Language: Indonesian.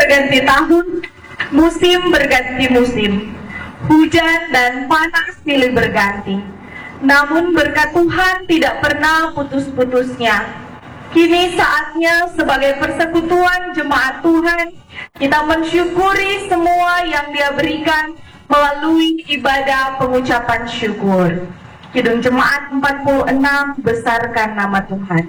berganti tahun, musim berganti musim, hujan dan panas silih berganti. Namun berkat Tuhan tidak pernah putus-putusnya. Kini saatnya sebagai persekutuan jemaat Tuhan, kita mensyukuri semua yang Dia berikan melalui ibadah pengucapan syukur. Kidung Jemaat 46, besarkan nama Tuhan.